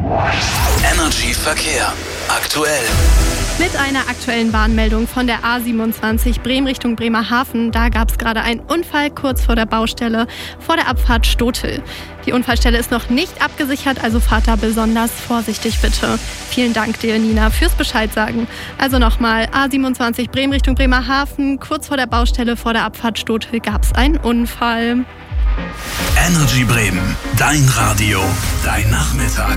Energy Verkehr. Aktuell. Mit einer aktuellen Warnmeldung von der A27 Bremen Richtung Bremerhaven. Da gab es gerade einen Unfall kurz vor der Baustelle, vor der Abfahrt Stotel. Die Unfallstelle ist noch nicht abgesichert, also fahrt da besonders vorsichtig bitte. Vielen Dank dir, Nina, fürs Bescheid sagen. Also nochmal, A27 Bremen Richtung Bremerhaven, kurz vor der Baustelle, vor der Abfahrt Stotel gab es einen Unfall. Energy Bremen, dein Radio, dein Nachmittag.